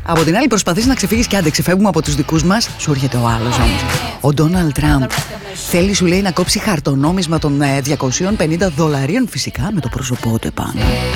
Από την άλλη προσπαθείς να ξεφύγεις και άντε ξεφεύγουμε από τους δικούς μας. Σου έρχεται ο άλλος όμως. Ο Ντόναλντ Τραμπ θέλει, σου λέει, να κόψει χαρτονόμισμα των $250 φυσικά με το πρόσωπό του επάνω.